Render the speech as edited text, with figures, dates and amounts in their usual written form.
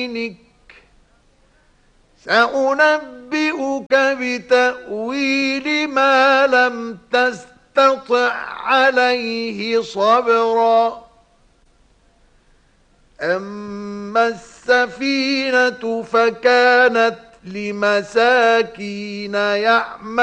سأنبئك بتأويل ما لم تستطع عليه صبرا أما السفينة فكانت لمساكين يعملون